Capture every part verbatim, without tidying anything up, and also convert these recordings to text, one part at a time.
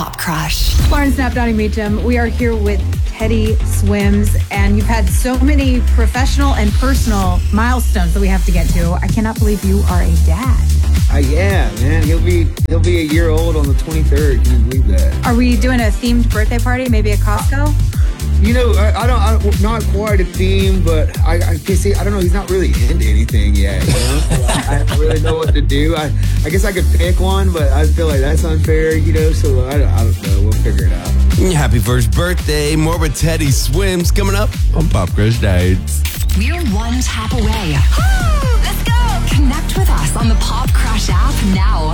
Pop Crush. Lauren Snap, Donnie Meacham. We are here with Teddy Swims, and you've had so many professional and personal milestones that we have to get to. I cannot believe you are a dad. Uh, yeah, man. He'll be he'll be a year old on the twenty-third. Can you believe that? Are we doing a themed birthday party? Maybe at Costco? You know, I, I don't, I don't, not quite a theme, but I, I can see, I don't know, he's not really into anything yet, you know? I don't really know what to do. I, I guess I could pick one, but I feel like that's unfair, you know, so I, I don't know, we'll figure it out. Happy first birthday. More with Teddy Swims coming up on Pop Crush Nights. We're one tap away. Let's go! Connect with us on the Pop Crush app now.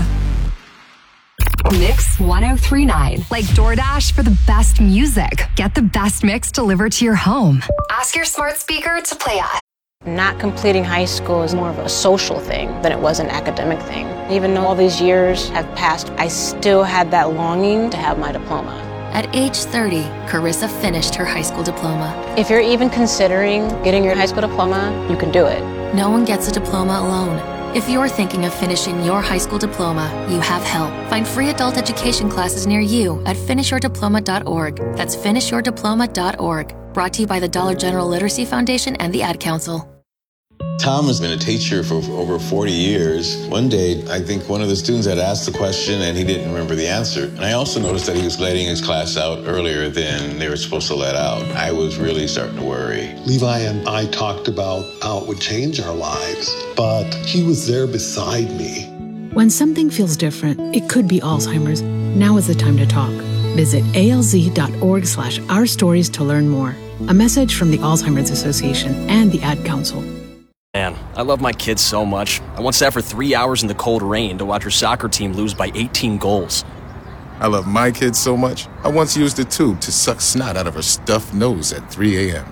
Mix ten thirty-nine. Like DoorDash for the best music. Get the best mix delivered to your home. Ask your smart speaker to play at. Not completing high school is more of a social thing than it was an academic thing. Even though all these years have passed, I still had that longing to have my diploma. At age thirty, Carissa finished her high school diploma. If you're even considering getting your high school diploma, you can do it. No one gets a diploma alone. If you're thinking of finishing your high school diploma, you have help. Find free adult education classes near you at finish your diploma dot org. That's finish your diploma dot org. Brought to you by the Dollar General Literacy Foundation and the Ad Council. Tom has been a teacher for over forty years. One day, I think one of the students had asked the question and he didn't remember the answer. And I also noticed that he was letting his class out earlier than they were supposed to let out. I was really starting to worry. Levi and I talked about how it would change our lives, but he was there beside me. When something feels different, it could be Alzheimer's. Now is the time to talk. Visit A L Z dot org slash our stories to learn more. A message from the Alzheimer's Association and the Ad Council. Man, I love my kids so much. I once sat for three hours in the cold rain to watch her soccer team lose by eighteen goals. I love my kids so much, I once used a tube to suck snot out of her stuffed nose at three a.m.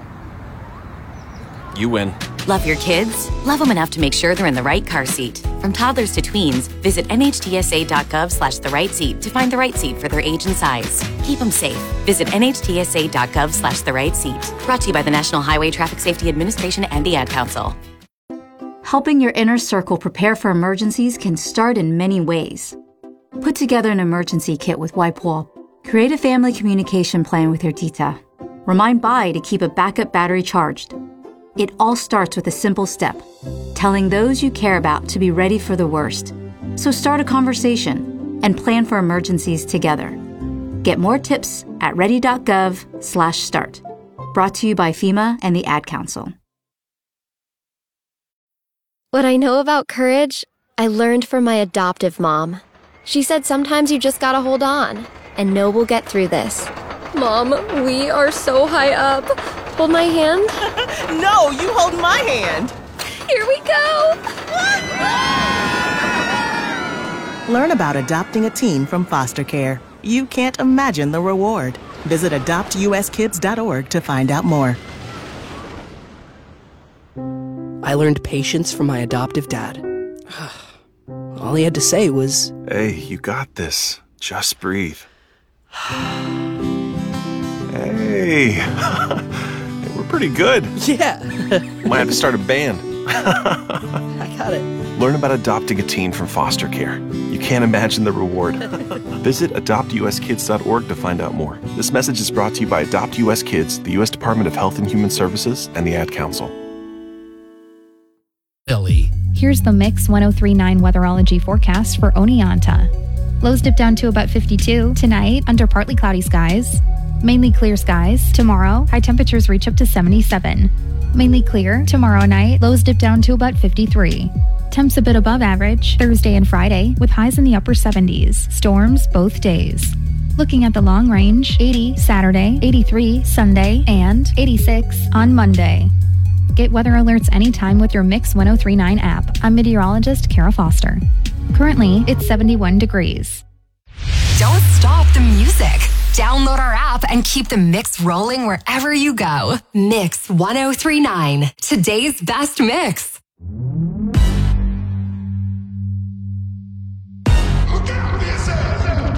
You win. Love your kids? Love them enough to make sure they're in the right car seat. From toddlers to tweens, visit N H T S A dot gov slash the right seat to find the right seat for their age and size. Keep them safe. Visit N H T S A dot gov slash the right seat. Brought to you by the National Highway Traffic Safety Administration and the Ad Council. Helping your inner circle prepare for emergencies can start in many ways. Put together an emergency kit with WipeWall. Create a family communication plan with your tita. Remind Bai to keep a backup battery charged. It all starts with a simple step, telling those you care about to be ready for the worst. So start a conversation and plan for emergencies together. Get more tips at ready dot gov slash start. Brought to you by FEMA and the Ad Council. What I know about courage, I learned from my adoptive mom. She said sometimes you just gotta hold on and know we'll get through this. Mom, we are so high up. Hold my hand. No, you hold my hand. Here we go. Learn about adopting a teen from foster care. You can't imagine the reward. Visit adopt U S kids dot org to find out more. I learned patience from my adoptive dad. All he had to say was, "Hey, you got this. Just breathe." Hey, we're pretty good. Yeah. Might have to start a band. I got it. Learn about adopting a teen from foster care. You can't imagine the reward. Visit adopt U S kids dot org to find out more. This message is brought to you by Adopt U S Kids, the U S Department of Health and Human Services, and the Ad Council. Billy. Here's the Mix ten thirty-nine weatherology forecast for Oneonta. Lows dip down to about fifty-two tonight under partly cloudy skies. Mainly clear skies. Tomorrow, high temperatures reach up to seventy-seven. Mainly clear. Tomorrow night, lows dip down to about fifty-three. Temps a bit above average Thursday and Friday with highs in the upper seventies. Storms both days. Looking at the long range, eighty Saturday, eighty-three Sunday, and eighty-six on Monday. Get weather alerts anytime with your Mix ten thirty-nine app. I'm meteorologist Kara Foster. Currently, it's seventy-one degrees. Don't stop the music. Download our app and keep the mix rolling wherever you go. Mix ten thirty-nine, today's best mix.